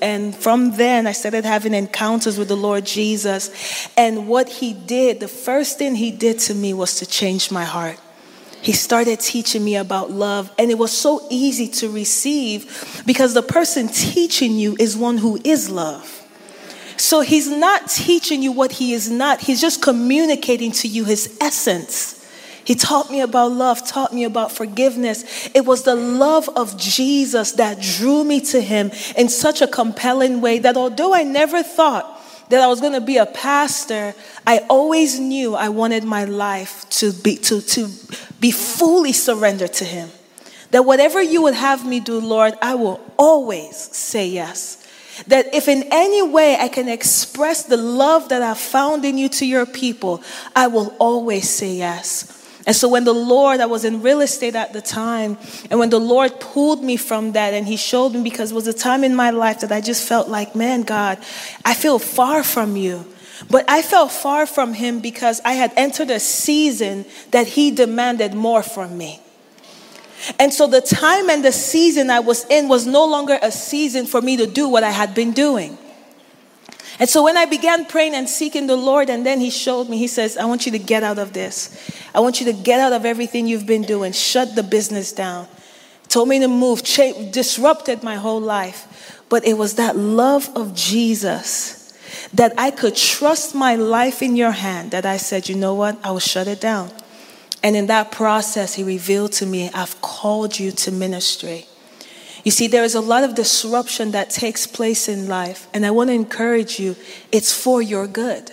And from then, I started having encounters with the Lord Jesus. And what he did, the first thing he did to me was to change my heart. He started teaching me about love, and it was so easy to receive because the person teaching you is one who is love. So he's not teaching you what he is not. He's just communicating to you his essence. He taught me about love, taught me about forgiveness. It was the love of Jesus that drew me to him in such a compelling way that although I never thought that I was going to be a pastor, I always knew I wanted my life to be fully surrendered to him. That whatever you would have me do, Lord, I will always say yes. That if in any way I can express the love that I've found in you to your people, I will always say yes. And so when I was in real estate at the time, and when the Lord pulled me from that and he showed me, because it was a time in my life that I just felt like, man, God, I feel far from you. But I felt far from him because I had entered a season that he demanded more from me. And so the time and the season I was in was no longer a season for me to do what I had been doing. And so when I began praying and seeking the Lord, and then he showed me, he says, I want you to get out of this. I want you to get out of everything you've been doing. Shut the business down. Told me to move, disrupted my whole life. But it was that love of Jesus that I could trust my life in your hand that I said, you know what? I will shut it down. And in that process, he revealed to me, I've called you to ministry. You see, there is a lot of disruption that takes place in life. And I want to encourage you, it's for your good.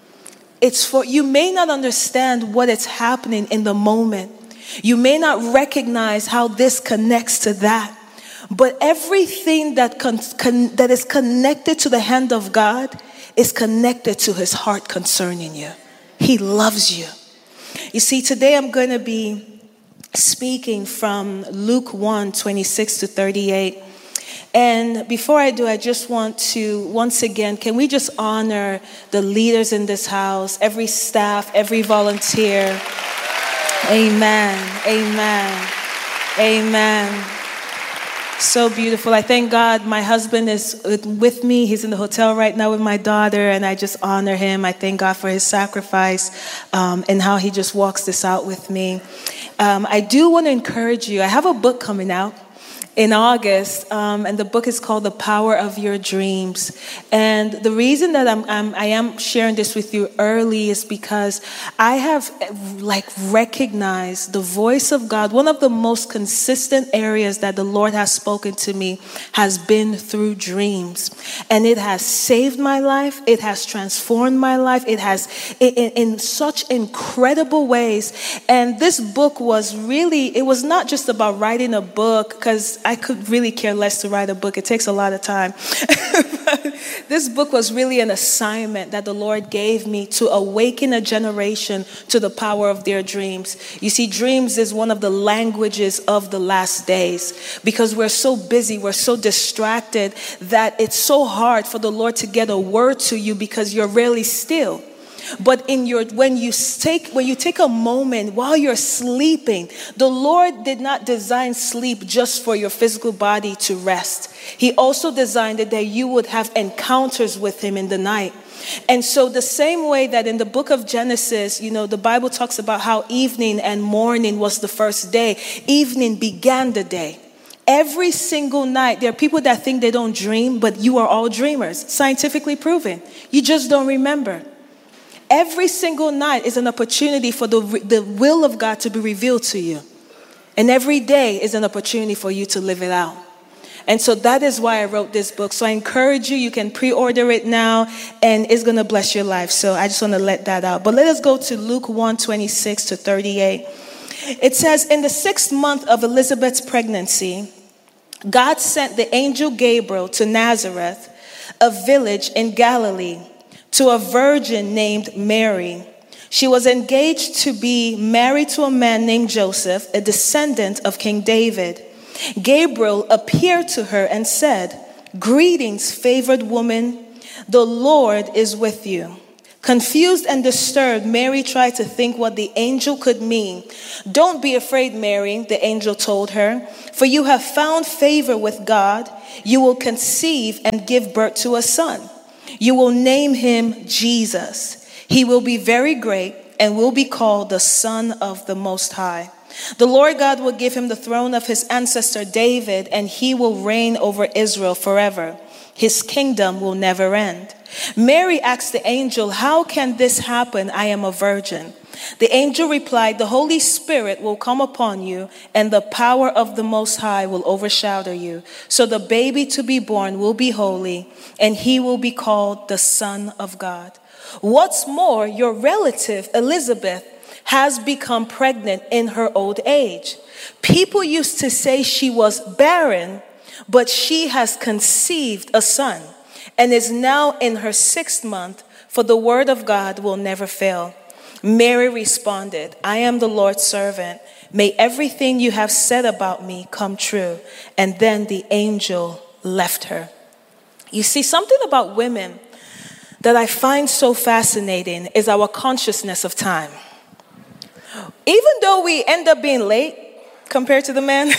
You may not understand what is happening in the moment. You may not recognize how this connects to that. But everything that is connected to the hand of God is connected to his heart concerning you. He loves you. You see, today I'm going to be speaking from Luke 1:26-38. And before I do, I just want to, once again, can we just honor the leaders in this house, every staff, every volunteer. Amen, amen, amen. So beautiful. I thank God my husband is with me. He's in the hotel right now with my daughter, and I just honor him. I thank God for his sacrifice and how he just walks this out with me. I do want to encourage you. I have a book coming out in August, and the book is called The Power of Your Dreams. And the reason that I am sharing this with you early is because I have recognized the voice of God. One of the most consistent areas that the Lord has spoken to me has been through dreams. And it has saved my life. It has transformed my life. It has in such incredible ways. And this book was not just about writing a book, because I could really care less to write a book. It takes a lot of time. This book was really an assignment that the Lord gave me to awaken a generation to the power of their dreams. You see, dreams is one of the languages of the last days, because we're so busy, we're so distracted that it's so hard for the Lord to get a word to you because you're rarely still. But when you take a moment while you're sleeping, the Lord did not design sleep just for your physical body to rest. He also designed it that you would have encounters with him in the night. And so the same way that in the book of Genesis, the Bible talks about how evening and morning was the first day. Evening began the day. Every single night, there are people that think they don't dream, but you are all dreamers. Scientifically proven. You just don't remember. Every single night is an opportunity for the will of God to be revealed to you. And every day is an opportunity for you to live it out. And so that is why I wrote this book. So I encourage you can pre-order it now, and it's going to bless your life. So I just want to let that out. But let us go to Luke 1:26-38. It says, in the 6th month of Elizabeth's pregnancy, God sent the angel Gabriel to Nazareth, a village in Galilee, to a virgin named Mary. She was engaged to be married to a man named Joseph, a descendant of King David. Gabriel appeared to her and said, "Greetings, favored woman, the Lord is with you. Confused and disturbed, Mary tried to think what the angel could mean. "Don't be afraid, Mary," the angel told her, "for you have found favor with God. You will conceive and give birth to a son. You will name him Jesus. He will be very great and will be called the Son of the Most High. The Lord God will give him the throne of his ancestor David, and he will reign over Israel forever. His kingdom will never end." Mary asked the angel, "How can this happen? I am a virgin." The angel replied, "The Holy Spirit will come upon you, and the power of the Most High will overshadow you. So the baby to be born will be holy, and he will be called the Son of God. What's more, your relative Elizabeth has become pregnant in her old age. People used to say she was barren, but she has conceived a son and is now in her 6th month, for the word of God will never fail." Mary responded, "I am the Lord's servant. May everything you have said about me come true." And then the angel left her. You see, something about women that I find so fascinating is our consciousness of time. Even though we end up being late compared to the men,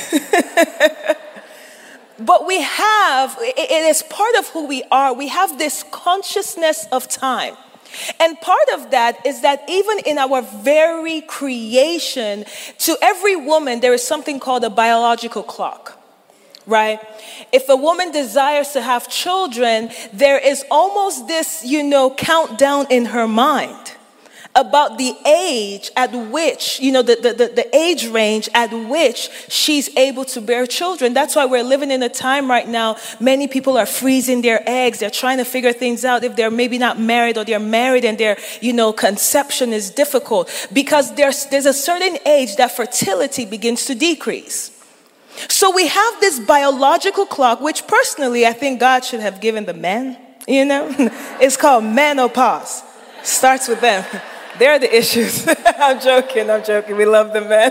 but it is part of who we are. We have this consciousness of time. And part of that is that even in our very creation, to every woman, there is something called a biological clock, right? If a woman desires to have children, there is almost this, countdown in her mind about the age at which, the age range at which she's able to bear children. That's why we're living in a time right now. Many people are freezing their eggs. They're trying to figure things out if they're maybe not married, or they're married and their, conception is difficult, because there's a certain age that fertility begins to decrease. So we have this biological clock, which personally I think God should have given the men, It's called menopause. Starts with them. They're the issues. I'm joking. We love the men.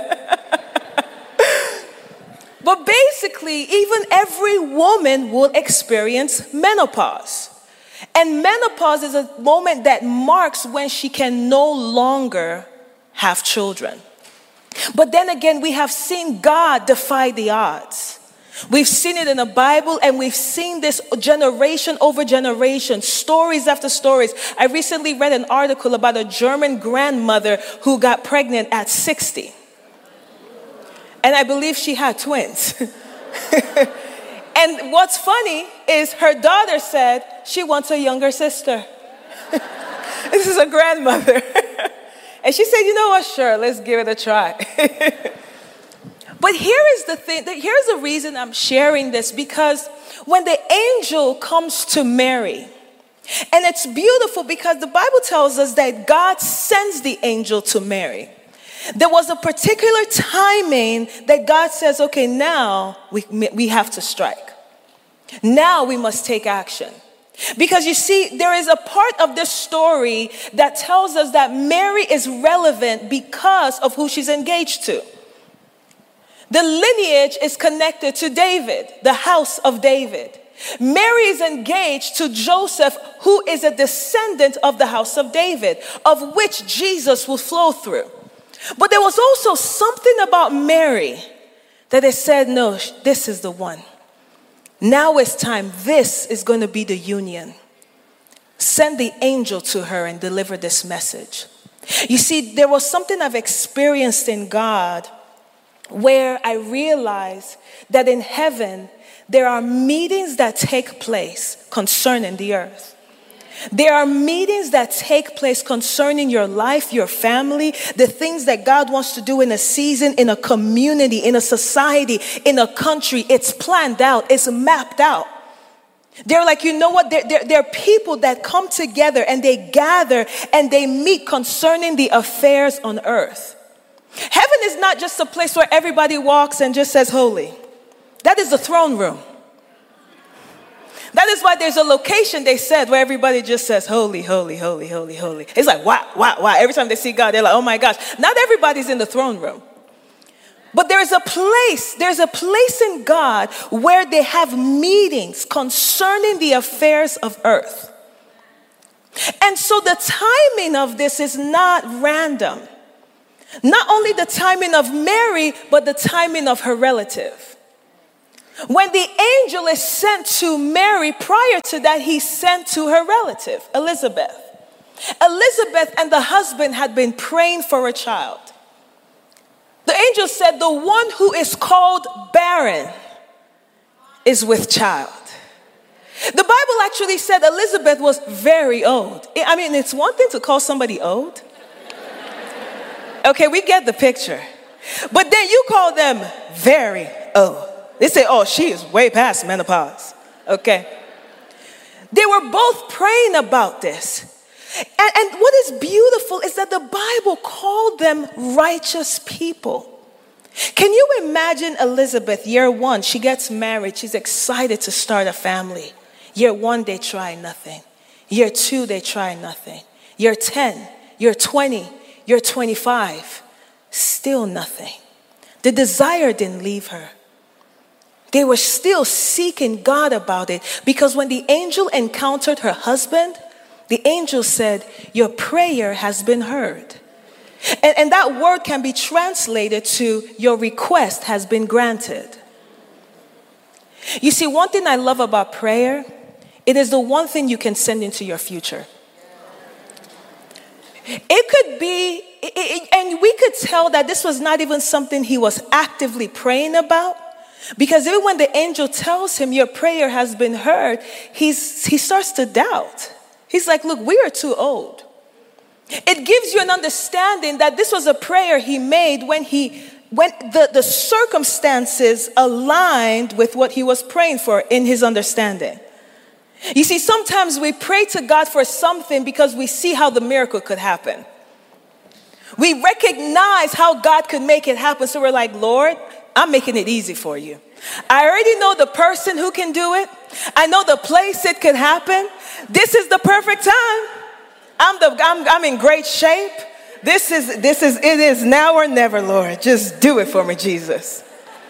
But basically, even every woman will experience menopause. And menopause is a moment that marks when she can no longer have children. But then again, we have seen God defy the odds. We've seen it in the Bible, and we've seen this generation over generation, stories after stories. I recently read an article about a German grandmother who got pregnant at 60. And I believe she had twins. And what's funny is her daughter said she wants a younger sister. This is a grandmother. And she said, "You know what, sure, let's give it a try." But here is the thing, here's the reason I'm sharing this, because when the angel comes to Mary, and it's beautiful because the Bible tells us that God sends the angel to Mary. There was a particular timing that God says, okay, now we have to strike. Now we must take action. Because you see, there is a part of this story that tells us that Mary is relevant because of who she's engaged to. The lineage is connected to David, the house of David. Mary is engaged to Joseph, who is a descendant of the house of David, of which Jesus will flow through. But there was also something about Mary that they said, no, this is the one. Now it's time. This is going to be the union. Send the angel to her and deliver this message. You see, there was something I've experienced in God where I realized that in heaven, there are meetings that take place concerning the earth. There are meetings that take place concerning your life, your family, the things that God wants to do in a season, in a community, in a society, in a country. It's planned out. It's mapped out. They're like, you know what? There are people that come together and they gather and they meet concerning the affairs on earth. Heaven is not just a place where everybody walks and just says holy. That is the throne room. That is why there's a location, they said, where everybody just says holy, holy, holy, holy, holy. It's like, wow. Every time they see God, they're like, oh my gosh. Not everybody's in the throne room. But there's a place in God where they have meetings concerning the affairs of earth. And so the timing of this is not random. Not only the timing of Mary, but the timing of her relative. When the angel is sent to Mary, prior to that, he's sent to her relative, Elizabeth. Elizabeth and the husband had been praying for a child. The angel said, the one who is called barren is with child. The Bible actually said Elizabeth was very old. I mean, it's one thing to call somebody old. Okay, we get the picture. But then you call them very old. They say, oh, she is way past menopause. Okay. They were both praying about this. And what is beautiful is that the Bible called them righteous people. Can you imagine Elizabeth, year 1, she gets married. She's excited to start a family. Year 1, they try nothing. Year 2, they try nothing. Year 10, year 20, year 25, still nothing. The desire didn't leave her. They were still seeking God about it, because when the angel encountered her husband, the angel said, your prayer has been heard. And that word can be translated to, your request has been granted. You see, one thing I love about prayer, it is the one thing you can send into your future. It could be, and we could tell that this was not even something he was actively praying about, because even when the angel tells him your prayer has been heard, he starts to doubt. He's like, look, we are too old. It gives you an understanding that this was a prayer he made when the circumstances aligned with what he was praying for in his understanding. You see, sometimes we pray to God for something because we see how the miracle could happen. We recognize how God could make it happen. So we're like, Lord, I'm making it easy for you. I already know the person who can do it. I know the place it could happen. This is the perfect time. I'm in great shape. It is now or never, Lord. Just do it for me, Jesus.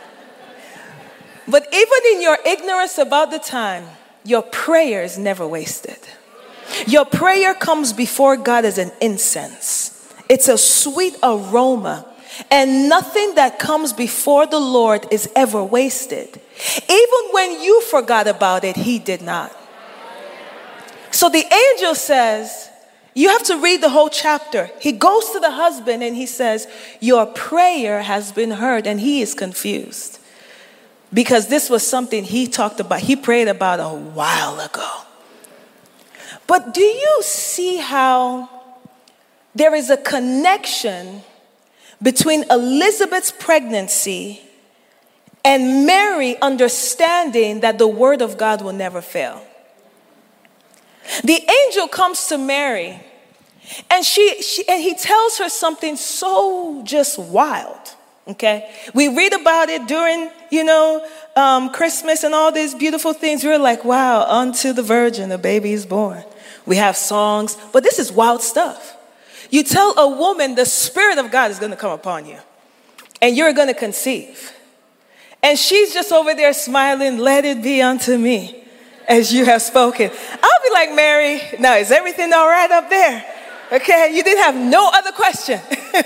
But even in your ignorance about the time, your prayer is never wasted. Your prayer comes before God as an incense. It's a sweet aroma. And nothing that comes before the Lord is ever wasted. Even when you forgot about it, he did not. So the angel says, you have to read the whole chapter. He goes to the husband and he says, your prayer has been heard. And he is confused, because this was something he prayed about a while ago. But do you see how there is a connection between Elizabeth's pregnancy and Mary understanding that the word of God will never fail? The angel comes to Mary, and he tells her something so just wild. Okay, we read about it during, Christmas and all these beautiful things. We're like, wow, unto the virgin a baby is born. We have songs, but this is wild stuff. You tell a woman the Spirit of God is going to come upon you, and you're going to conceive. And she's just over there smiling, let it be unto me as you have spoken. I'll be like, Mary, now is everything all right up there? Okay, you didn't have no other question.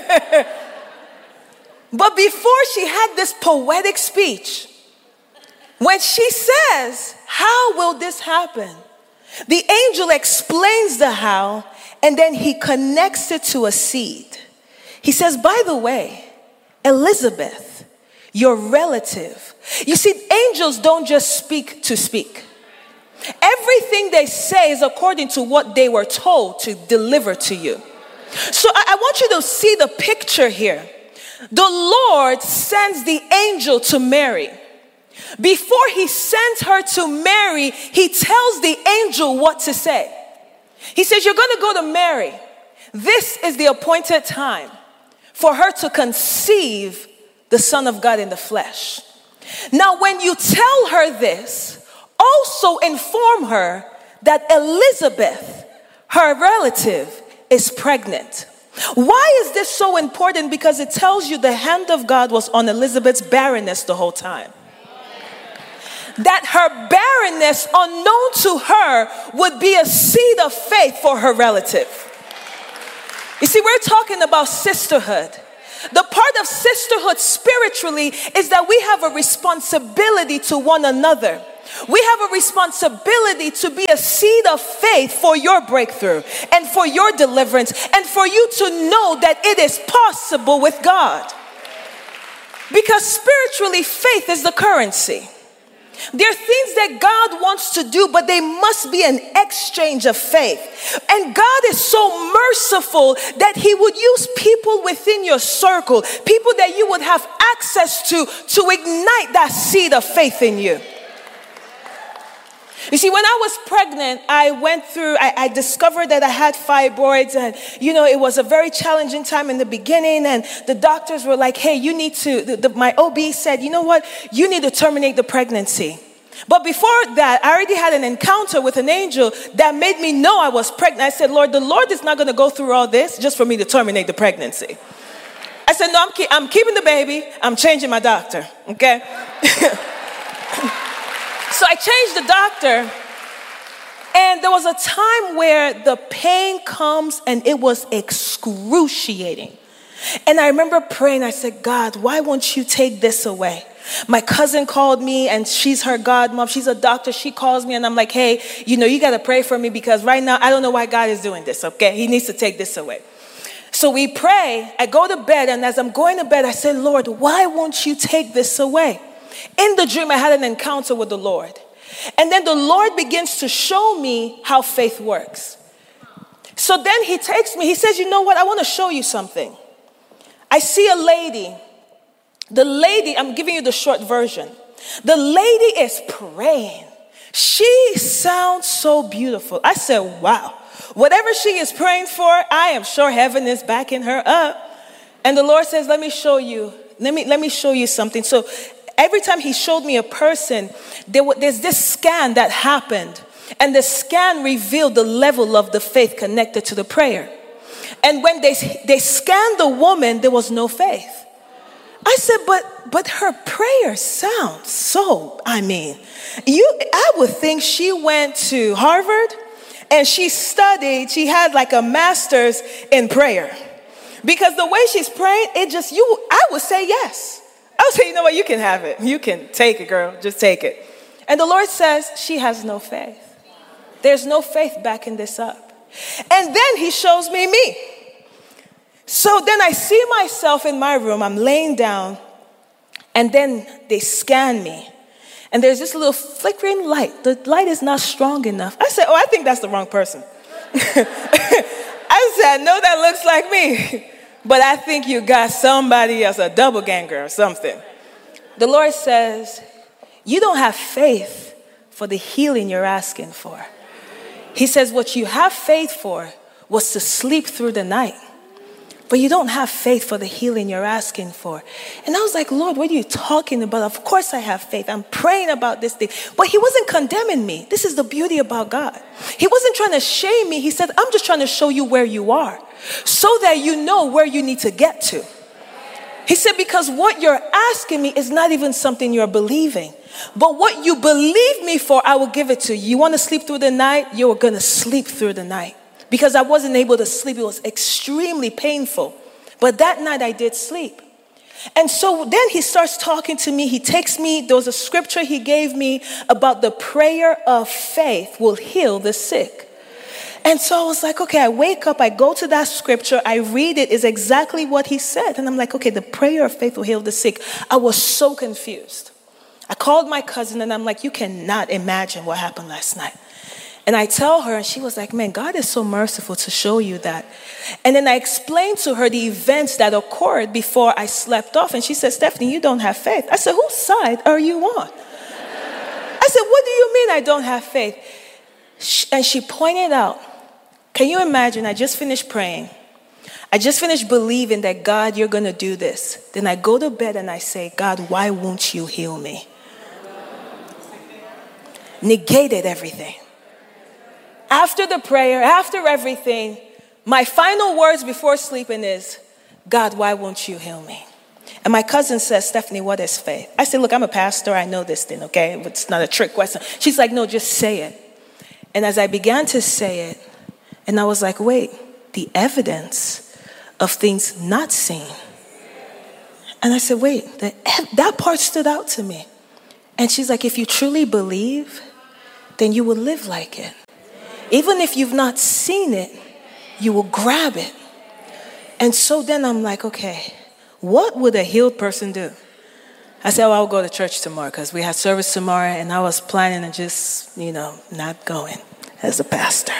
But before she had this poetic speech, when she says, how will this happen? The angel explains the how, and then he connects it to a seed. He says, by the way, Elizabeth, your relative. You see, angels don't just speak to speak. Everything they say is according to what they were told to deliver to you. So I want you to see the picture here. The Lord sends the angel to Mary. Before he sends her to Mary, he tells the angel what to say. He says, you're going to go to Mary. This is the appointed time for her to conceive the Son of God in the flesh. Now, when you tell her this, also inform her that Elizabeth, her relative, is pregnant. Why is this so important? Because it tells you the hand of God was on Elizabeth's barrenness the whole time. that her barrenness, unknown to her, would be a seed of faith for her relative. You see, we're talking about sisterhood. The part of sisterhood spiritually is that we have a responsibility to one another. We have a responsibility to be a seed of faith for your breakthrough and for your deliverance and for you to know that it is possible with God. Because spiritually, faith is the currency. There are things that God wants to do, but they must be an exchange of faith. And God is so merciful that he would use people within your circle, people that you would have access to ignite that seed of faith in you. You see, when I was pregnant, I discovered that I had fibroids, and, it was a very challenging time in the beginning, and the doctors were like, hey, you need to, my OB said, you know what, you need to terminate the pregnancy. But before that, I already had an encounter with an angel that made me know I was pregnant. I said, Lord, the Lord is not going to go through all this just for me to terminate the pregnancy. I said, no, I'm keeping the baby. I'm changing my doctor, okay? So I changed the doctor, and there was a time where the pain comes and it was excruciating. And I remember praying, I said, God, why won't you take this away? My cousin called me, and she's her godmom. She's a doctor. She calls me, and I'm like, hey, you got to pray for me, because right now I don't know why God is doing this, okay? He needs to take this away. So we pray. I go to bed, and as I'm going to bed, I said, Lord, why won't you take this away? In the dream, I had an encounter with the Lord. And then the Lord begins to show me how faith works. So then he takes me, he says, you know what? I want to show you something. I see a lady. The lady, I'm giving you the short version. The lady is praying. She sounds so beautiful. I said, wow. Whatever she is praying for, I am sure heaven is backing her up. And the Lord says, let me show you. Let me show you something. So every time he showed me a person, there's this scan that happened. And the scan revealed the level of the faith connected to the prayer. And when they scanned the woman, there was no faith. I said, but her prayer sounds so, I would think she went to Harvard and she studied, she had like a master's in prayer. Because the way she's praying, I would say yes. I would say, you know what, you can have it. You can take it, girl. Just take it. And the Lord says, she has no faith. There's no faith backing this up. And then he shows me. So then I see myself in my room. I'm laying down. And then they scan me. And there's this little flickering light. The light is not strong enough. I said, I think that's the wrong person. I said, no, that looks like me. But I think you got somebody else, a double ganger or something. The Lord says, you don't have faith for the healing you're asking for. He says, what you have faith for was to sleep through the night. But you don't have faith for the healing you're asking for. And I was like, Lord, what are you talking about? Of course I have faith. I'm praying about this thing. But he wasn't condemning me. This is the beauty about God. He wasn't trying to shame me. He said, I'm just trying to show you where you are so that you know where you need to get to. He said, because what you're asking me is not even something you're believing. But what you believe me for, I will give it to you. You want to sleep through the night? You're going to sleep through the night. Because I wasn't able to sleep. It was extremely painful. But that night I did sleep. And so then he starts talking to me. He takes me, there was a scripture he gave me about the prayer of faith will heal the sick. And so I was like, okay, I wake up, I go to that scripture, I read it, is exactly what he said. And I'm like, okay, the prayer of faith will heal the sick. I was so confused. I called my cousin and I'm like, you cannot imagine what happened last night. And I tell her, and she was like, man, God is so merciful to show you that. And then I explained to her the events that occurred before I slept off. And she said, Stephanie, you don't have faith. I said, whose side are you on? I said, what do you mean I don't have faith? And she pointed out, can you imagine, I just finished praying. I just finished believing that, God, you're going to do this. Then I go to bed and I say, God, why won't you heal me? Negated everything. After the prayer, after everything, my final words before sleeping is, God, why won't you heal me? And my cousin says, Stephanie, what is faith? I said, look, I'm a pastor. I know this thing, okay? It's not a trick question. She's like, no, just say it. And as I began to say it, and I was like, wait, the evidence of things not seen. And I said, wait, that part stood out to me. And she's like, if you truly believe, then you will live like it. Even if you've not seen it, you will grab it. And so then I'm like, okay, what would a healed person do? I said, I'll go to church tomorrow because we had service tomorrow, and I was planning on just, not going as a pastor.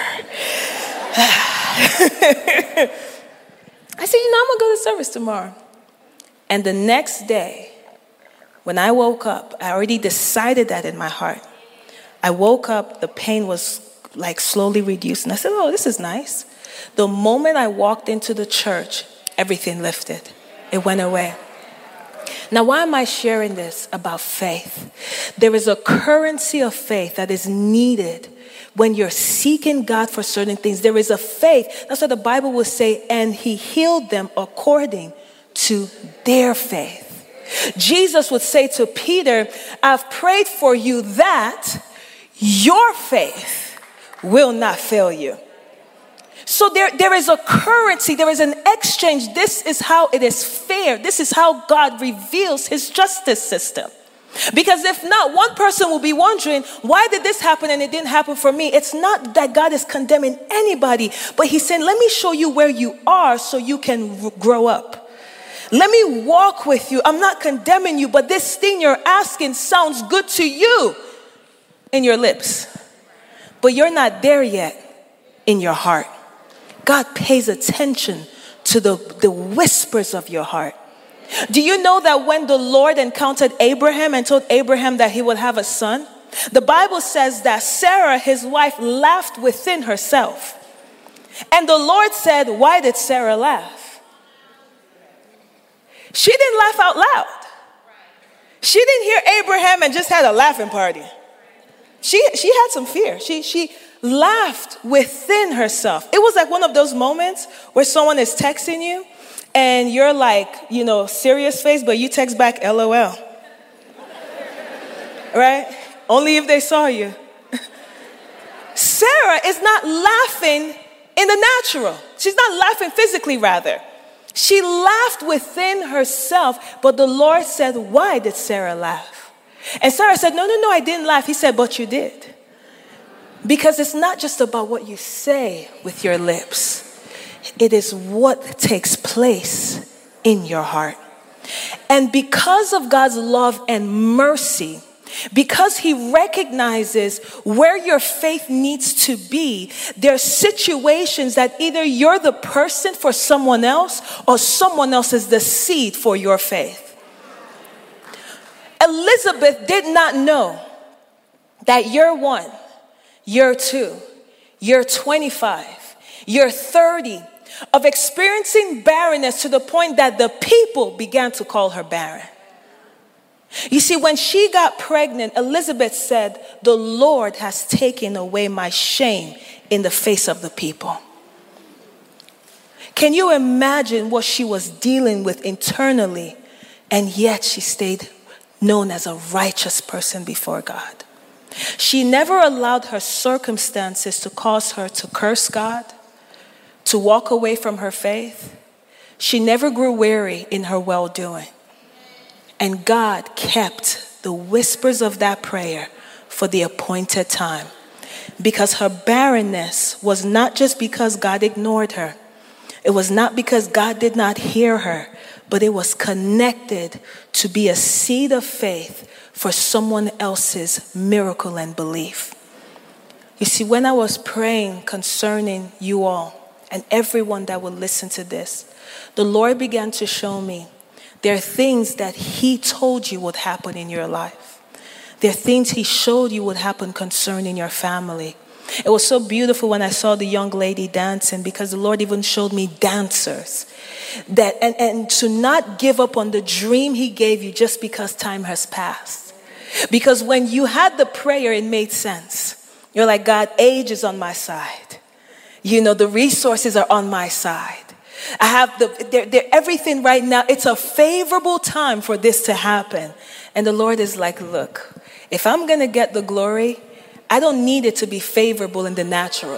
I said, I'm going to go to service tomorrow. And the next day, when I woke up, I already decided that in my heart. I woke up, the pain was like slowly reduced. And I said, oh, this is nice. The moment I walked into the church, everything lifted. It went away. Now, why am I sharing this about faith? There is a currency of faith that is needed when you're seeking God for certain things. There is a faith. That's what the Bible will say, and he healed them according to their faith. Jesus would say to Peter, I've prayed for you that your faith will not fail you. So there is a currency, there is an exchange. This is how it is fair. This is how God reveals his justice system. Because if not, one person will be wondering, why did this happen and it didn't happen for me? It's not that God is condemning anybody, but he's saying, let me show you where you are so you can grow up. Let me walk with you. I'm not condemning you, but this thing you're asking sounds good to you in your lips. But you're not there yet in your heart. God pays attention to the whispers of your heart. Do you know that when the Lord encountered Abraham and told Abraham that he would have a son, the Bible says that Sarah, his wife, laughed within herself. And the Lord said, why did Sarah laugh? She didn't laugh out loud. She didn't hear Abraham and just had a laughing party. She had some fear. She laughed within herself. It was like one of those moments where someone is texting you and you're like, serious face, but you text back LOL. Right? Only if they saw you. Sarah is not laughing in the natural. She's not laughing physically, rather. She laughed within herself, but the Lord said, why did Sarah laugh? And Sarah said, no, I didn't laugh. He said, but you did. Because it's not just about what you say with your lips. It is what takes place in your heart. And because of God's love and mercy, because he recognizes where your faith needs to be, there are situations that either you're the person for someone else or someone else is the seed for your faith. Elizabeth did not know that year 1, year 2, year 25, year 30 of experiencing barrenness to the point that the people began to call her barren. You see, when she got pregnant, Elizabeth said, the Lord has taken away my shame in the face of the people. Can you imagine what she was dealing with internally? And yet she stayed known as a righteous person before God. She never allowed her circumstances to cause her to curse God, to walk away from her faith. She never grew weary in her well-doing. And God kept the whispers of that prayer for the appointed time. Because her barrenness was not just because God ignored her. It was not because God did not hear her, but it was connected to be a seed of faith for someone else's miracle and belief. You see, when I was praying concerning you all and everyone that would listen to this, the Lord began to show me there are things that he told you would happen in your life. There are things he showed you would happen concerning your family. It was so beautiful when I saw the young lady dancing, because the Lord even showed me dancers. And to not give up on the dream he gave you just because time has passed. Because when you had the prayer, it made sense. You're like, God, age is on my side. The resources are on my side. I have they're everything right now. It's a favorable time for this to happen. And the Lord is like, look, if I'm going to get the glory, I don't need it to be favorable in the natural.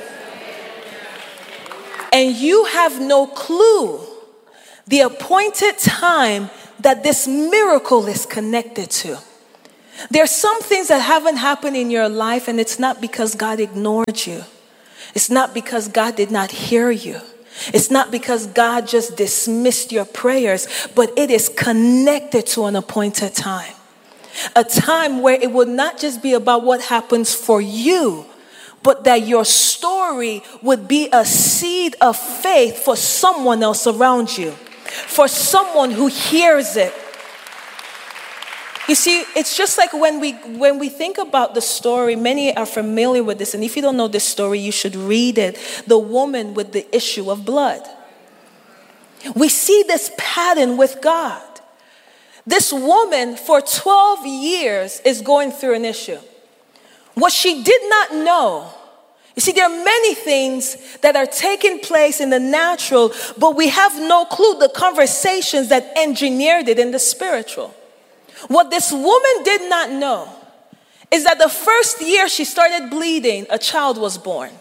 And you have no clue the appointed time that this miracle is connected to. There are some things that haven't happened in your life, and it's not because God ignored you. It's not because God did not hear you. It's not because God just dismissed your prayers, but it is connected to an appointed time. A time where it will not just be about what happens for you, but that your story would be a seed of faith for someone else around you, for someone who hears it. You see, it's just like when we think about the story, many are familiar with this, and if you don't know this story, you should read it. The woman with the issue of blood. We see this pattern with God. This woman for 12 years is going through an issue. What she did not know, you see, there are many things that are taking place in the natural, but we have no clue the conversations that engineered it in the spiritual. What this woman did not know is that the first year she started bleeding, a child was born.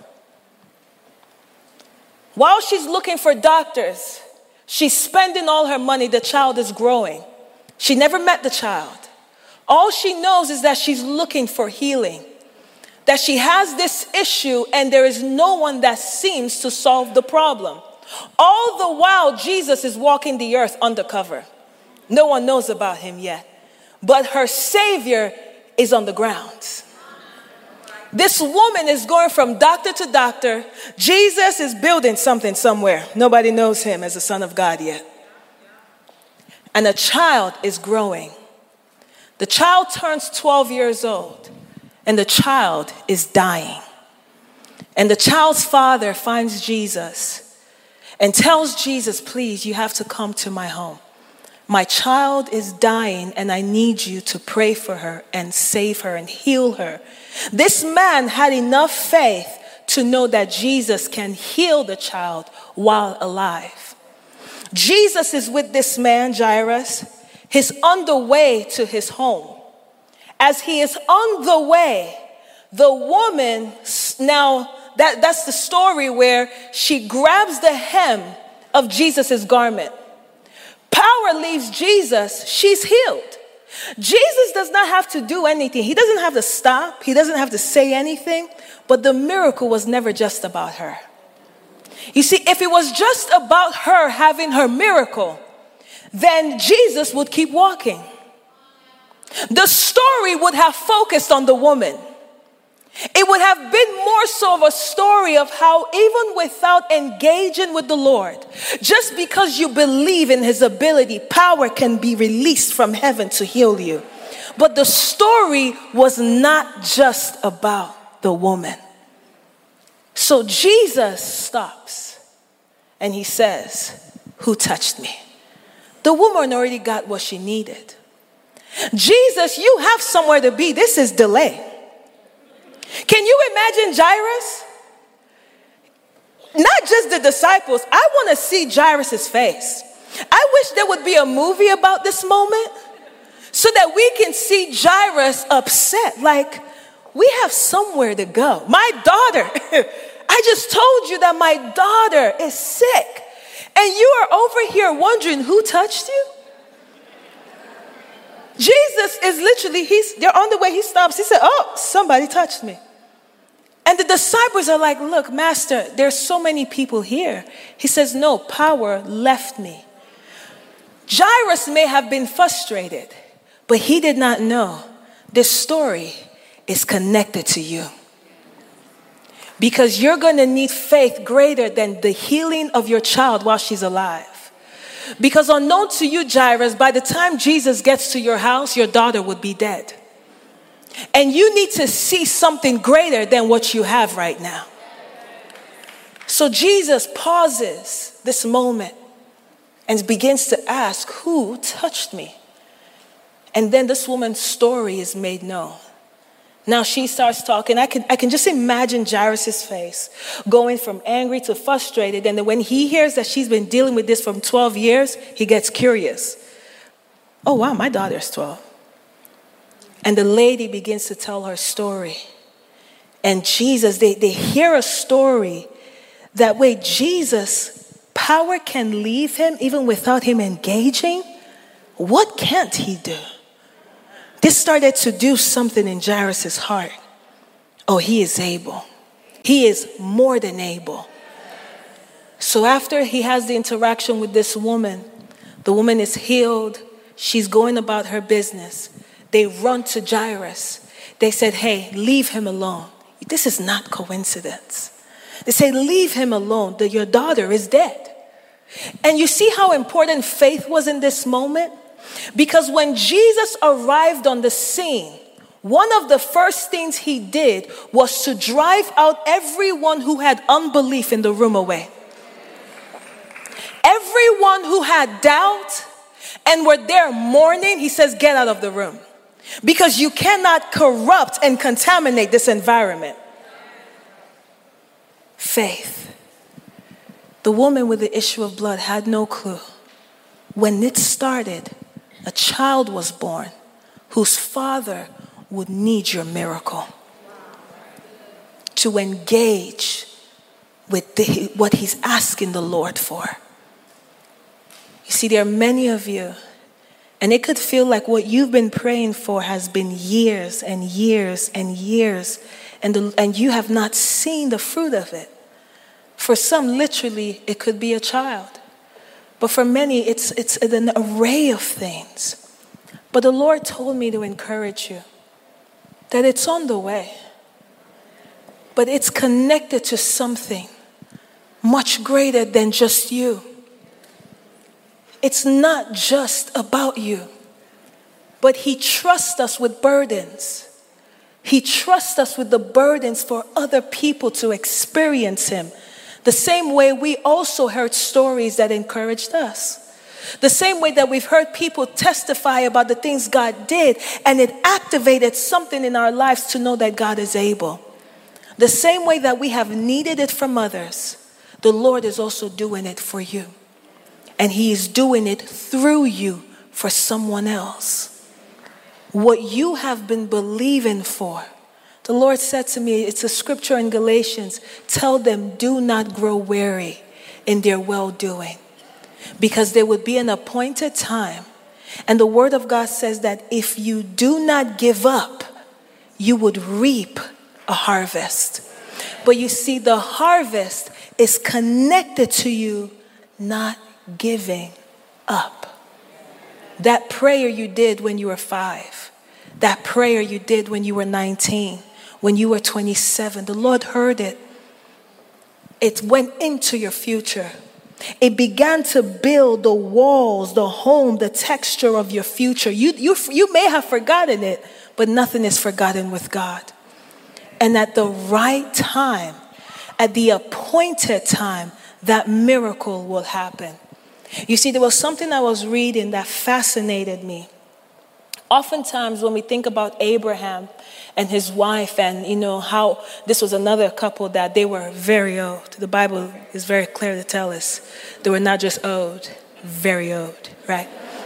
While she's looking for doctors, she's spending all her money, the child is growing. She never met the child. All she knows is that she's looking for healing, that she has this issue and there is no one that seems to solve the problem. All the while, Jesus is walking the earth undercover. No one knows about him yet. But her Savior is on the ground. This woman is going from doctor to doctor. Jesus is building something somewhere. Nobody knows him as the Son of God yet. And a child is growing. The child turns 12 years old, and the child is dying. And the child's father finds Jesus and tells Jesus, please, you have to come to my home. My child is dying, and I need you to pray for her and save her and heal her. This man had enough faith to know that Jesus can heal the child while alive. Jesus is with this man, Jairus. He's on the way to his home. As he is on the way, the woman, now that's the story where she grabs the hem of Jesus' garment. Power leaves Jesus, she's healed. Jesus does not have to do anything. He doesn't have to stop. He doesn't have to say anything. But the miracle was never just about her. You see, if it was just about her having her miracle, then Jesus would keep walking. The story would have focused on the woman. It would have been more so of a story of how even without engaging with the Lord, just because you believe in his ability, power can be released from heaven to heal you. But the story was not just about the woman. So Jesus stops and he says, who touched me? The woman already got what she needed. Jesus, you have somewhere to be. This is delay. Can you imagine Jairus? Not just the disciples. I want to see Jairus' face. I wish there would be a movie about this moment so that we can see Jairus upset. Like, we have somewhere to go. My daughter, I just told you that my daughter is sick. And you are over here wondering who touched you? Jesus is literally, they're on the way, he stops. He said, oh, somebody touched me. And the disciples are like, look, Master, there's so many people here. He says, no, power left me. Jairus may have been frustrated, but he did not know this story is connected to you. Because you're going to need faith greater than the healing of your child while she's alive. Because unknown to you, Jairus, by the time Jesus gets to your house, your daughter would be dead. And you need to see something greater than what you have right now. So Jesus pauses this moment and begins to ask, who touched me? And then this woman's story is made known. Now she starts talking. I can just imagine Jairus' face going from angry to frustrated. And then when he hears that she's been dealing with this for 12 years, he gets curious. Oh, wow, my daughter's 12. And the lady begins to tell her story. And Jesus, they hear a story that way Jesus, power can leave him even without him engaging. What can't he do? This started to do something in Jairus' heart. Oh, he is able. He is more than able. So after he has the interaction with this woman, the woman is healed. She's going about her business. They run to Jairus. They said, hey, leave him alone. This is not coincidence. They say, leave him alone. Your daughter is dead. And you see how important faith was in this moment? Because when Jesus arrived on the scene, one of the first things he did was to drive out everyone who had unbelief in the room away. Everyone who had doubt and were there mourning, he says, get out of the room. Because you cannot corrupt and contaminate this environment. Faith. The woman with the issue of blood had no clue. When it started, a child was born whose father would need your miracle to engage with what he's asking the Lord for. You see, there are many of you, and it could feel like what you've been praying for has been years and years and years, and you have not seen the fruit of it. For some, literally, it could be a child. But for many, it's an array of things. But the Lord told me to encourage you that it's on the way. But it's connected to something much greater than just you. It's not just about you. But he trusts us with burdens. He trusts us with the burdens for other people to experience him. The same way we also heard stories that encouraged us. The same way that we've heard people testify about the things God did, and it activated something in our lives to know that God is able. The same way that we have needed it from others, the Lord is also doing it for you. And he is doing it through you for someone else. What you have been believing for, the Lord said to me, it's a scripture in Galatians, tell them, do not grow weary in their well-doing. Because there would be an appointed time. And the word of God says that if you do not give up, you would reap a harvest. But you see, the harvest is connected to you not giving up. That prayer you did when you were 5, that prayer you did when you were 19, when you were 27, the Lord heard it. It went into your future. It began to build the walls, the home, the texture of your future. You may have forgotten it, but nothing is forgotten with God. And at the right time, at the appointed time, that miracle will happen. You see, there was something I was reading that fascinated me. Oftentimes when we think about Abraham and his wife, and how this was another couple that they were very old. The Bible is very clear to tell us they were not just old, very old, right?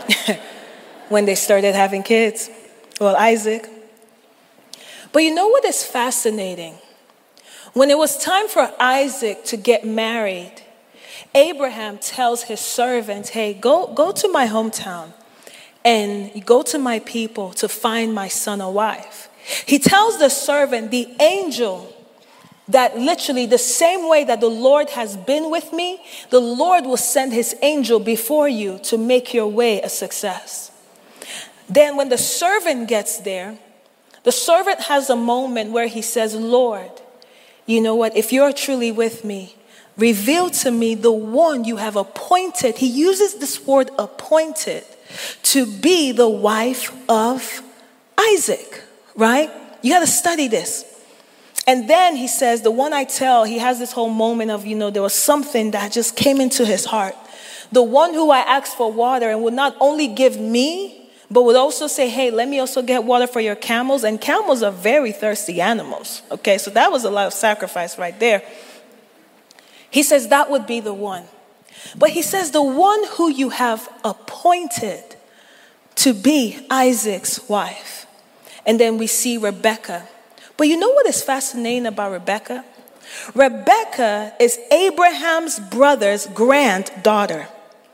When they started having kids. Well, Isaac. But you know what is fascinating? When it was time for Isaac to get married, Abraham tells his servant, hey, go to my hometown and go to my people to find my son a wife. He tells the servant, the angel, that literally the same way that the Lord has been with me, the Lord will send his angel before you to make your way a success. Then when the servant gets there, the servant has a moment where he says, Lord, you know what? If you're truly with me, reveal to me the one you have appointed. He uses this word appointed to be the wife of Isaac, right? You got to study this. And then he says, the one I tell, he has this whole moment of, there was something that just came into his heart. The one who I asked for water and would not only give me, but would also say, hey, let me also get water for your camels. And camels are very thirsty animals. Okay, so that was a lot of sacrifice right there. He says that would be the one. But he says the one who you have appointed to be Isaac's wife. And then we see Rebekah. But you know what is fascinating about Rebekah? Rebekah is Abraham's brother's granddaughter.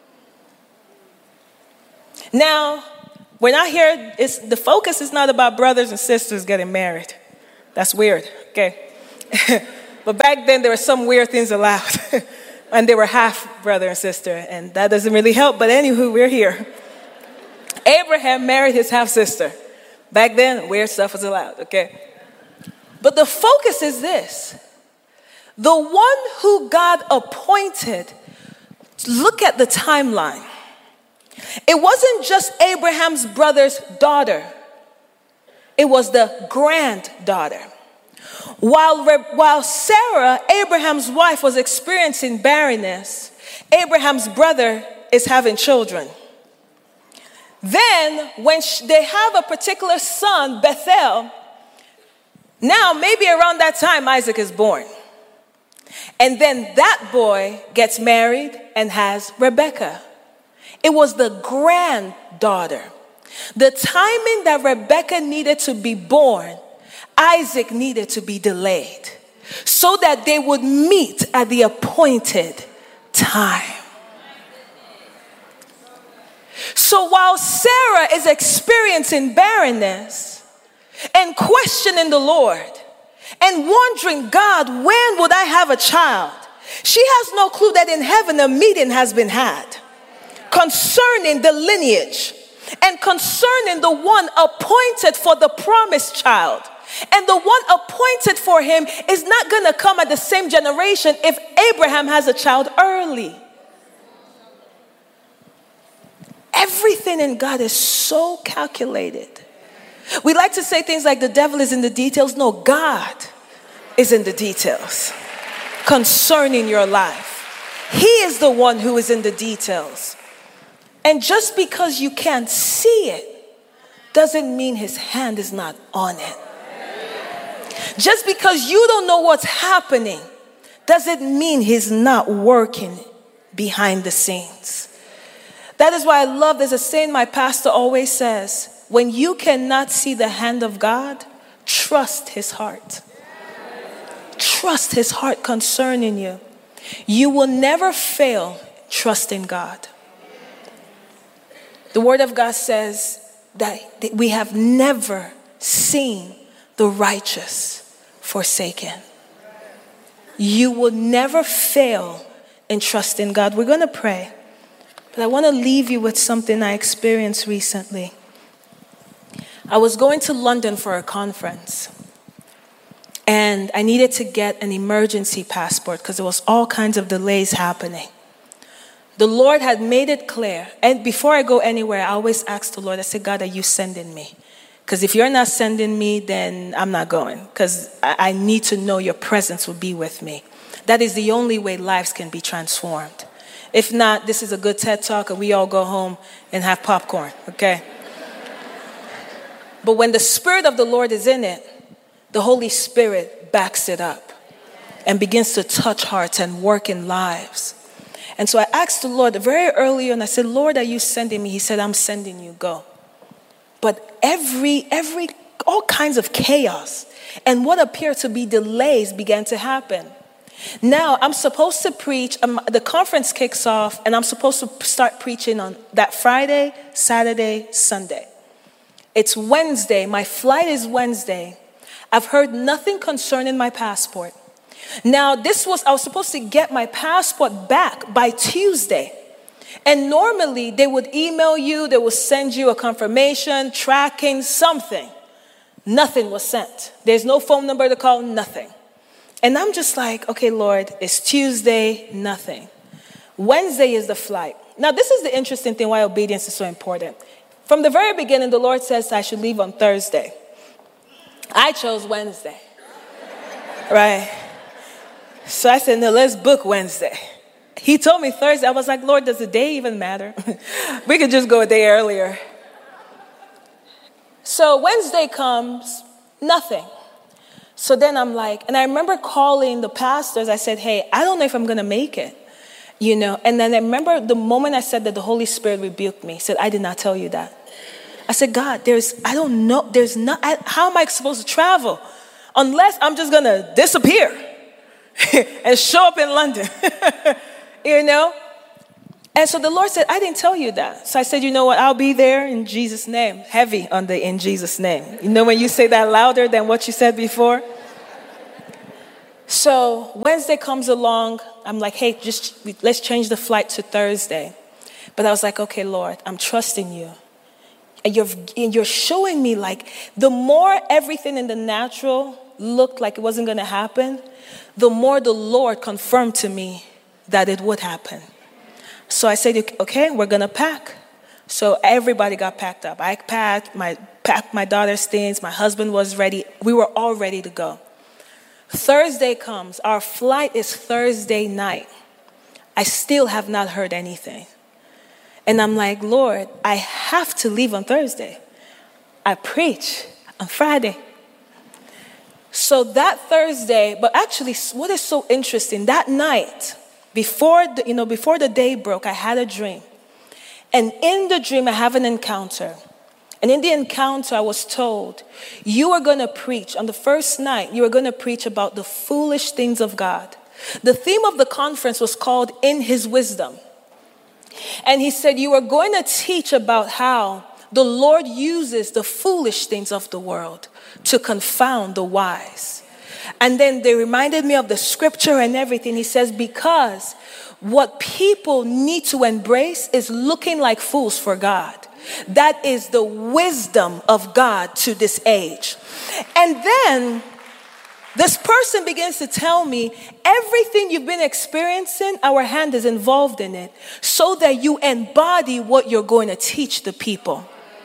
Now, we're not here, the focus is not about brothers and sisters getting married. That's weird, okay? But back then, there were some weird things allowed. And they were half brother and sister, and that doesn't really help. But anywho, we're here. Abraham married his half-sister. Back then, weird stuff was allowed, okay? But the focus is this. The one who God appointed, look at the timeline. It wasn't just Abraham's brother's daughter. It was the granddaughter. While Sarah, Abraham's wife, was experiencing barrenness, Abraham's brother is having children. Then, when they have a particular son, Bethel, now maybe around that time Isaac is born. And then that boy gets married and has Rebekah. It was the granddaughter. The timing that Rebekah needed to be born, Isaac needed to be delayed so that they would meet at the appointed time. So while Sarah is experiencing barrenness and questioning the Lord and wondering, God, when would I have a child? She has no clue that in heaven a meeting has been had concerning the lineage and concerning the one appointed for the promised child. And the one appointed for him is not going to come at the same generation if Abraham has a child early. Everything in God is so calculated. We like to say things like the devil is in the details. No, God is in the details concerning your life. He is the one who is in the details. And just because you can't see it doesn't mean his hand is not on it. Just because you don't know what's happening doesn't mean he's not working behind the scenes. That is why I love, there's a saying my pastor always says, when you cannot see the hand of God, trust his heart. Trust his heart concerning you. You will never fail trusting God. The word of God says that we have never seen the righteous forsaken. You will never fail in trusting God. We're going to pray. But I want to leave you with something I experienced recently. I was going to London for a conference. And I needed to get an emergency passport because there was all kinds of delays happening. The Lord had made it clear. And before I go anywhere, I always ask the Lord, I say, God, are you sending me? Because if you're not sending me, then I'm not going. Because I need to know your presence will be with me. That is the only way lives can be transformed. If not, this is a good TED Talk and we all go home and have popcorn, okay? But when the Spirit of the Lord is in it, the Holy Spirit backs it up and begins to touch hearts and work in lives. And so I asked the Lord very early and I said, Lord, are you sending me? He said, I'm sending you, go. But all kinds of chaos and what appeared to be delays began to happen. Now I'm supposed to preach, the conference kicks off and I'm supposed to start preaching on that Friday, Saturday, Sunday. It's Wednesday, my flight is Wednesday. I've heard nothing concerning my passport. Now I was supposed to get my passport back by Tuesday. And normally they would email you, they would send you a confirmation, tracking, something. Nothing was sent. There's no phone number to call, nothing. And I'm just like, okay, Lord, it's Tuesday, nothing. Wednesday is the flight. Now, this is the interesting thing why obedience is so important. From the very beginning, the Lord says I should leave on Thursday. I chose Wednesday, right? So I said, no, let's book Wednesday. He told me Thursday. I was like, Lord, does the day even matter? We could just go a day earlier. So Wednesday comes, nothing. So then I'm like, and I remember calling the pastors. I said, hey, I don't know if I'm going to make it, And then I remember the moment I said that, the Holy Spirit rebuked me. He said, I did not tell you that. I said, God, I don't know. How am I supposed to travel? Unless I'm just going to disappear and show up in London, And so the Lord said, I didn't tell you that. So I said, you know what? I'll be there in Jesus' name. Heavy on the in Jesus' name. When you say that louder than what you said before? So Wednesday comes along. I'm like, hey, let's change the flight to Thursday. But I was like, okay, Lord, I'm trusting you. And you're showing me, like, the more everything in the natural looked like it wasn't going to happen, the more the Lord confirmed to me that it would happen. So I said, okay, we're going to pack. So everybody got packed up. I packed my daughter's things. My husband was ready. We were all ready to go. Thursday comes. Our flight is Thursday night. I still have not heard anything. And I'm like, Lord, I have to leave on Thursday. I preach on Friday. So that Thursday, but actually what is so interesting, that night, before the day broke, I had a dream. And in the dream, I have an encounter. And in the encounter, I was told, you are going to preach. On the first night, you are going to preach about the foolish things of God. The theme of the conference was called In His Wisdom. And he said, you are going to teach about how the Lord uses the foolish things of the world to confound the wise. And then they reminded me of the scripture and everything. He says, because what people need to embrace is looking like fools for God. That is the wisdom of God to this age. And then this person begins to tell me, everything you've been experiencing, our hand is involved in it, so that you embody what you're going to teach the people.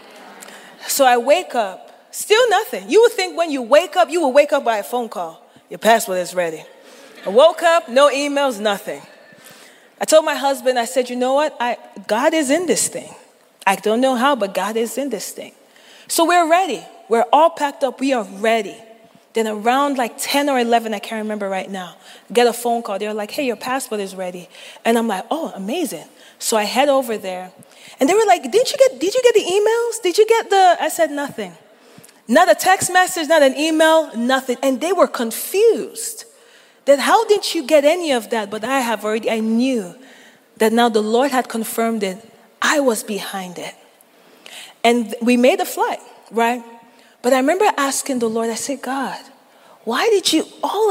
So I wake up. Still nothing. You would think when you wake up, you will wake up by a phone call. Your passport is ready. I woke up, no emails, nothing. I told my husband, I said, you know what? God is in this thing. I don't know how, but God is in this thing. So we're ready. We're all packed up. We are ready. Then around like 10 or 11, I can't remember right now, get a phone call. They're like, hey, your passport is ready. And I'm like, oh, amazing. So I head over there. And they were like, did you get the emails? Did you get I said, nothing. Not a text message, not an email, nothing. And they were confused that how didn't you get any of that? But I knew that now the Lord had confirmed it. I was behind it. And we made a flight, right? But I remember asking the Lord, I said, God, why did you do all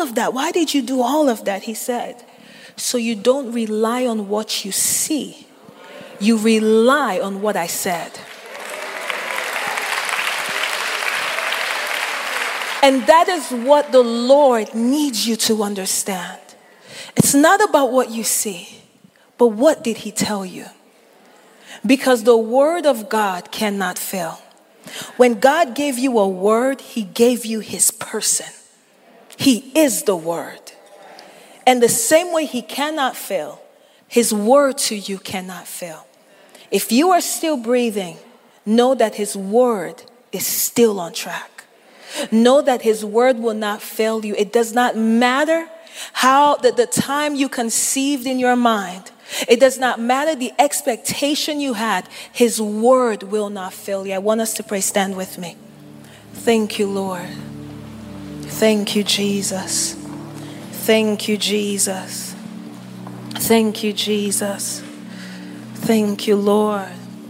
of that? He said, so you don't rely on what you see. You rely on what I said. And that is what the Lord needs you to understand. It's not about what you see, but what did He tell you? Because the word of God cannot fail. When God gave you a word, He gave you His person. He is the word. And the same way He cannot fail, His word to you cannot fail. If you are still breathing, know that His word is still on track. Know that His word will not fail you. It does not matter how the time you conceived in your mind. It does not matter the expectation you had. His word will not fail you. I want us to pray. Stand with me. Thank you, Lord. Thank you, Jesus. Thank you, Jesus. Thank you, Jesus. Thank you, Lord.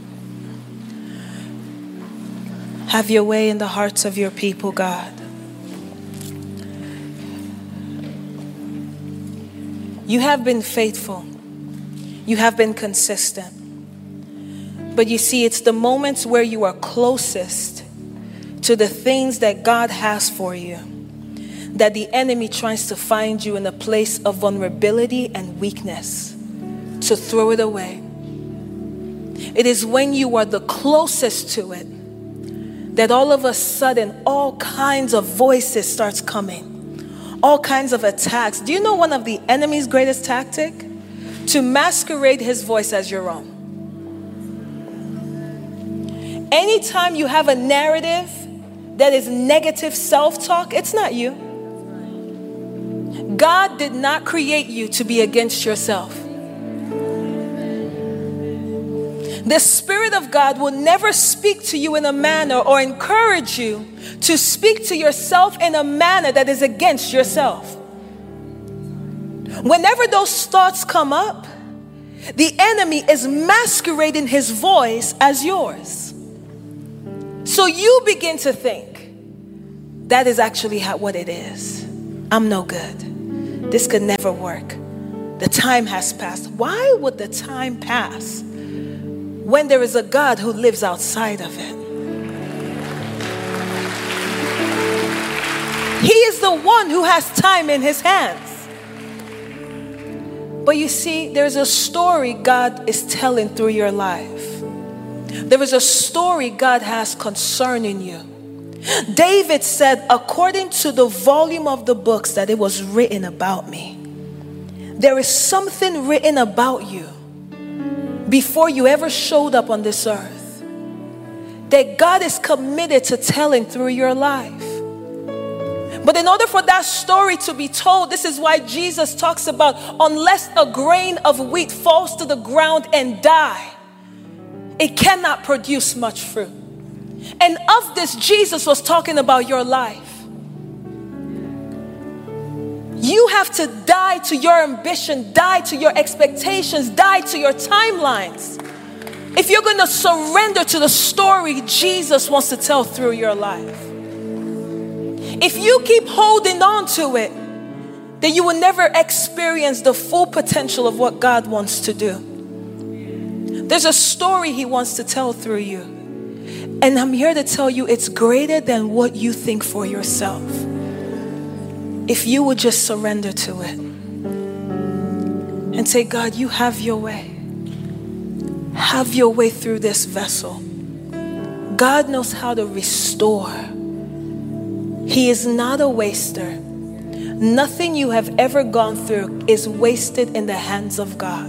Have your way in the hearts of your people, God. You have been faithful. You have been consistent. But you see, it's the moments where you are closest to the things that God has for you that the enemy tries to find you in a place of vulnerability and weakness to throw it away. It is when you are the closest to it that all of a sudden all kinds of voices starts coming, all kinds of attacks. Do you know one of the enemy's greatest tactic? To masquerade his voice as your own. Anytime you have a narrative that is negative self-talk, it's not you. God did not create you to be against yourself. The Spirit of God will never speak to you in a manner or encourage you to speak to yourself in a manner that is against yourself. Whenever those thoughts come up, the enemy is masquerading his voice as yours. So you begin to think, that is actually what it is. I'm no good. This could never work. The time has passed. Why would the time pass when there is a God who lives outside of it? He is the one who has time in his hands. But you see, there's a story God is telling through your life. There is a story God has concerning you. David said, according to the volume of the books that it was written about me, there is something written about you before you ever showed up on this earth that God is committed to telling through your life. But in order for that story to be told, this is why Jesus talks about, unless a grain of wheat falls to the ground and die, it cannot produce much fruit. And of this, Jesus was talking about your life. You have to die to your ambition, die to your expectations, die to your timelines. If you're going to surrender to the story Jesus wants to tell through your life. If you keep holding on to it, then you will never experience the full potential of what God wants to do. There's a story he wants to tell through you. And I'm here to tell you it's greater than what you think for yourself. If you would just surrender to it and say, God, you have your way. Have your way through this vessel. God knows how to restore. He is not a waster. Nothing you have ever gone through is wasted in the hands of God.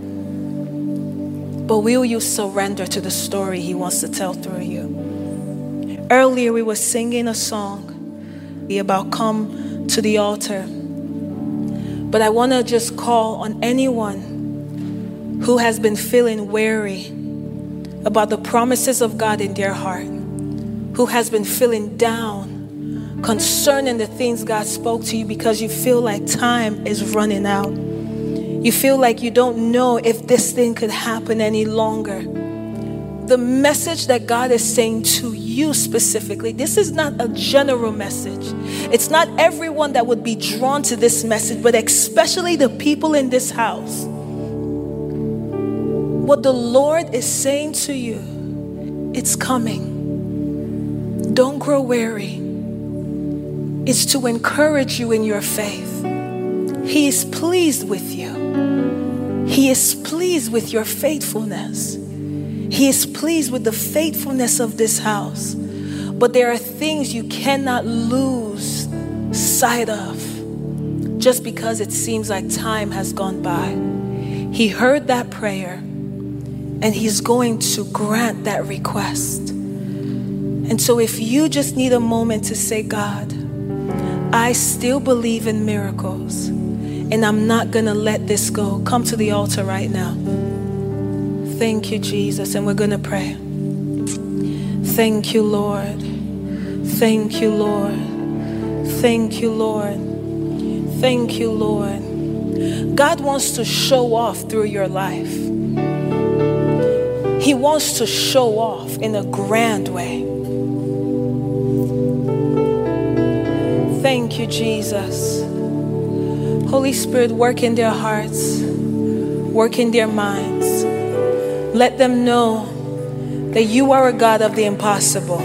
But will you surrender to the story he wants to tell through you? Earlier we were singing a song about come to the altar. But I want to just call on anyone who has been feeling weary about the promises of God in their heart, who has been feeling down concerning the things God spoke to you because you feel like time is running out. You feel like you don't know if this thing could happen any longer. The message that God is saying to you specifically, this is not a general message. It's not everyone that would be drawn to this message, but especially the people in this house. What the Lord is saying to you, it's coming. Don't grow weary. It's to encourage you in your faith. He is pleased with you. He is pleased with your faithfulness. He is pleased with the faithfulness of this house. But there are things you cannot lose sight of just because it seems like time has gone by. He heard that prayer and he's going to grant that request. And so if you just need a moment to say, God, I still believe in miracles, and I'm not going to let this go. Come to the altar right now. Thank you, Jesus. And we're going to pray. Thank you, Lord. Thank you, Lord. Thank you, Lord. Thank you, Lord. God wants to show off through your life. He wants to show off in a grand way. Thank you, Jesus. Holy Spirit, work in their hearts, work in their minds. Let them know that you are a God of the impossible.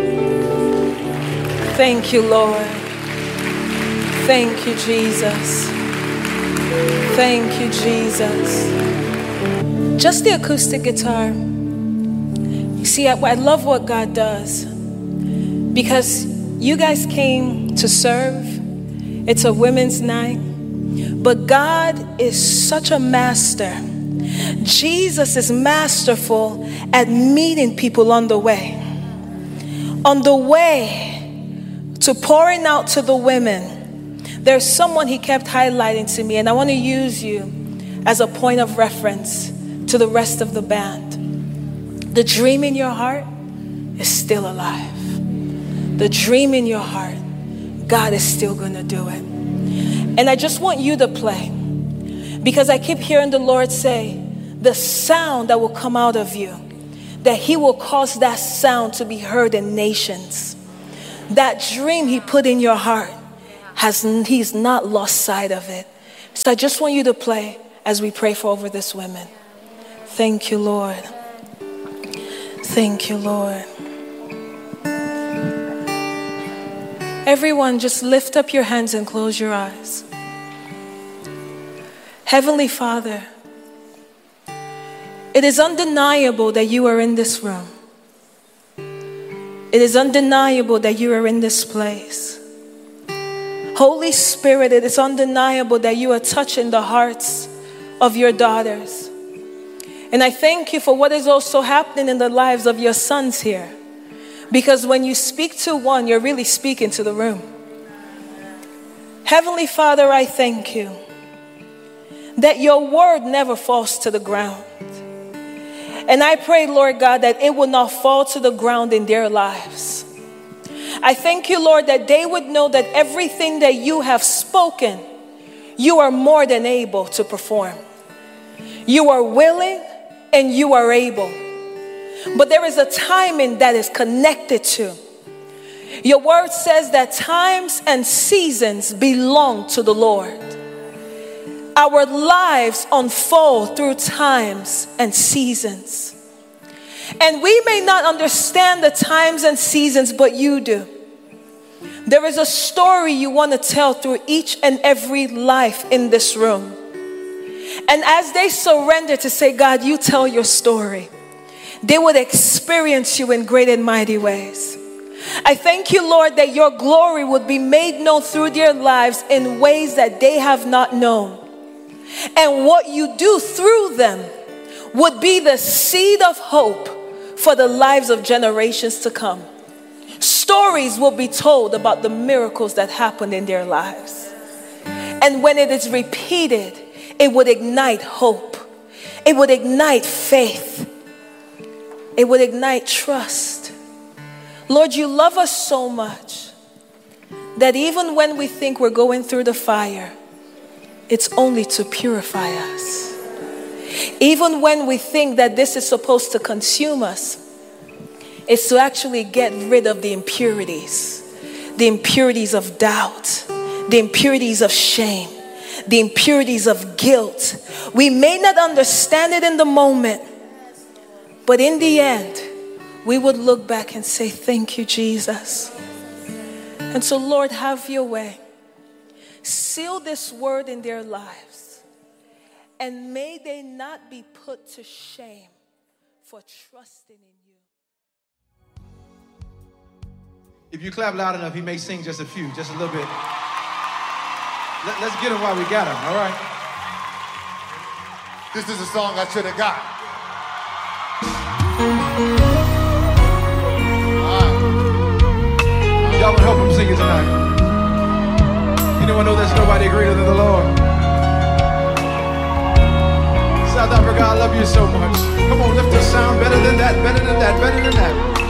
Thank you, Lord. Thank you, Jesus. Thank you, Jesus. Just the acoustic guitar. You see, I love what God does because you guys came to serve. It's a women's night. But God is such a master Jesus is masterful at meeting people on the way. On the way to pouring out to the women, there's someone he kept highlighting to me, and I want to use you as a point of reference to the rest of the band. The dream in your heart is still alive. The dream in your heart, God is still going to do it. And I just want you to play, because I keep hearing the Lord say, the sound that will come out of you, that he will cause that sound to be heard in nations. That dream he put in your heart, he's not lost sight of it. So I just want you to play as we pray for over this women. Thank you, Lord. Thank you, Lord. Everyone, just lift up your hands and close your eyes. Heavenly Father, it is undeniable that you are in this room. It is undeniable that you are in this place. Holy Spirit, it is undeniable that you are touching the hearts of your daughters. And I thank you for what is also happening in the lives of your sons here. Because when you speak to one, you're really speaking to the room. Heavenly Father, I thank you that your word never falls to the ground. And I pray, Lord God, that it will not fall to the ground in their lives. I thank you, Lord, that they would know that everything that you have spoken, you are more than able to perform. You are willing and you are able. But there is a timing that is connected to. Your word says that times and seasons belong to the Lord. Our lives unfold through times and seasons. And we may not understand the times and seasons, but you do. There is a story you want to tell through each and every life in this room. And as they surrender to say, God, you tell your story, they would experience you in great and mighty ways. I thank you, Lord, that your glory would be made known through their lives in ways that they have not known. And what you do through them would be the seed of hope for the lives of generations to come. Stories will be told about the miracles that happened in their lives. And when it is repeated, it would ignite hope. It would ignite faith. It would ignite trust. Lord, you love us so much that even when we think we're going through the fire, it's only to purify us. Even when we think that this is supposed to consume us, it's to actually get rid of the impurities of doubt, the impurities of shame, the impurities of guilt. We may not understand it in the moment, but in the end, we would look back and say, thank you, Jesus. And so, Lord, have your way. Seal this word in their lives, and may they not be put to shame for trusting in you. If you clap loud enough, he may sing just a few, just a little bit. Let's get him while we got him, all right? This is a song I should have got. Y'all gonna help him sing it tonight. Anyone know there's nobody greater than the Lord? South Africa, I love you so much. Come on, lift the sound better than that, better than that, better than that.